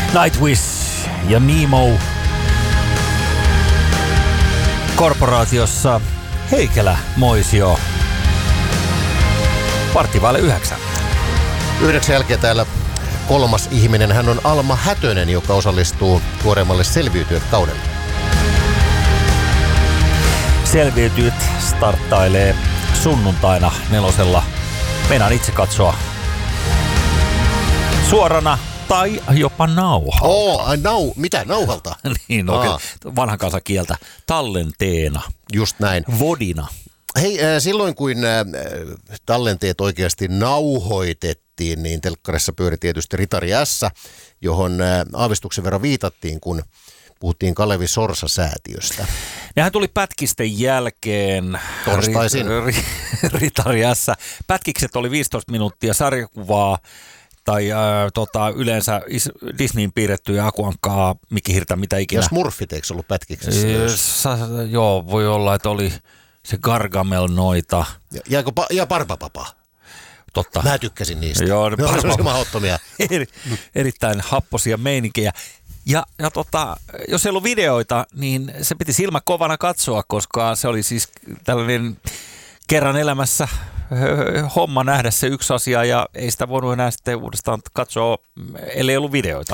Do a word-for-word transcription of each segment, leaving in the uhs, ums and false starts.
Nightwish ja Nemo korporaatiossa Heikelä Moisio. Vartti vaille yhdeksän. Yhdeksän jälkeen täällä kolmas ihminen. Hän on Alma Hätönen, joka osallistuu tuoreemmalle Selviytyjät-kaudelle. Selviytyjät starttailee sunnuntaina nelosella. Meinaan itse katsoa suorana tai jopa nauhalta. Oo, ai nau, mitä nauhalta? Niin, no, vanhan kansan kieltä. Tallenteena. Just näin. Vodina. Hei, äh, silloin kun äh, tallenteet oikeasti nauhoitettiin, niin telkkarissa pyöri tietysti Ritari S, johon äh, aavistuksen verran viitattiin, kun puhuttiin Kalevi Sorsa-säätiöstä. Nehän tuli pätkisten jälkeen. Torstaisin. Ri- Ritari S. Pätkikset oli viisitoista minuuttia sarjakuvaa tai äh, tota, yleensä is- Disneyin piirrettyjä Akuankkaa, Mikki Hirtä, mitä ikinä. Ja Smurfit eikö ollut pätkiksessä? E, sa, joo, voi olla, että oli se Gargamel noita. Ja, ja, ja Barbapapa. Totta. Mä tykkäsin niistä. Joo, ne ne on sellaisia mahdottomia. Eri, erittäin happosia meininkejä. Ja, ja tota, jos ei ollut videoita, niin se piti silmä kovana katsoa, koska se oli siis tällainen kerran elämässä homma nähdä se yksi asia ja ei sitä voinut enää sitten uudestaan katsoa, ellei ollut videoita.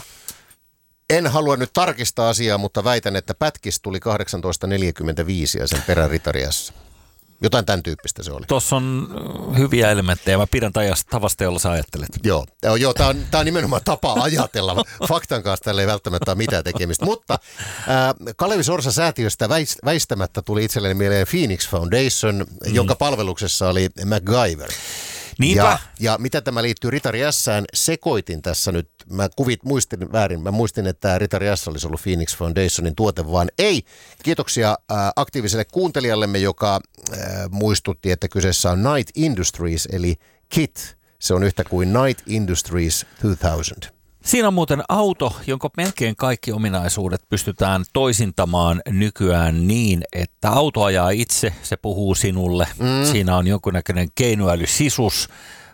En halua nyt tarkistaa asiaa, mutta väitän, että pätkis tuli kahdeksantoista neljäkymmentäviisi ja sen perän Ritariassa. Jotain tämän tyyppistä se oli. Tuossa on hyviä elementtejä. Mä pidän tavasta, jolla sä ajattelet. Joo, joo tämä on, on nimenomaan tapa ajatella. Faktan kanssa tällä ei välttämättä ole mitään tekemistä. Mutta ää, Kalevi Sorsa-säätiöstä väistämättä tuli itselleni mieleen Phoenix Foundation, mm. jonka palveluksessa oli MacGyver. Niinpä. Ja, ja mitä tämä liittyy Ritari S:ään, sekoitin tässä nyt, mä kuvit muistin väärin, mä muistin, että Ritari S olisi ollut Phoenix Foundationin tuote, vaan ei. Kiitoksia ää, aktiiviselle kuuntelijallemme, joka ää, muistutti, että kyseessä on Night Industries, eli K I T. Se on yhtä kuin Night Industries kaksituhatta. Siinä on muuten auto, jonka melkein kaikki ominaisuudet pystytään toisintamaan nykyään niin, että auto ajaa itse, se puhuu sinulle. Mm. Siinä on jonkunnäköinen keinoälysisus,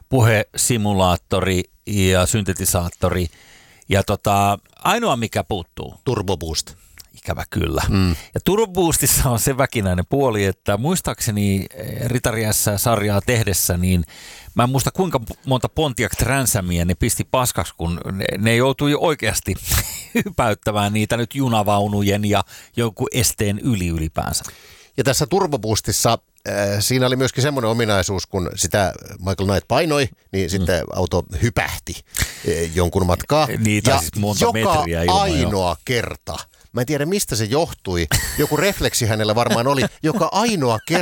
puhesimulaattori ja syntetisaattori. Ja tota, ainoa mikä puuttuu. Turbo Boost. Ikävä kyllä. Mm. Ja Turbo Boostissa on se väkinäinen puoli, että muistaakseni Ritari S-sarjaa tehdessä, niin mä en muista kuinka monta Pontiac Transamia ne pisti paskaksi, kun ne, ne joutui oikeasti hypäyttämään niitä nyt junavaunujen ja jonkun esteen yli ylipäänsä. Ja tässä Turbo Boostissa äh, siinä oli myöskin semmoinen ominaisuus, kun sitä Michael Knight painoi, niin sitten mm. auto hypähti äh, jonkun matkaa. Niitä ja siis monta joka metriä ilman, ainoa jo. kerta. Mä en tiedä, mistä se johtui. Joku refleksi hänellä varmaan oli, joka ainoa kerta.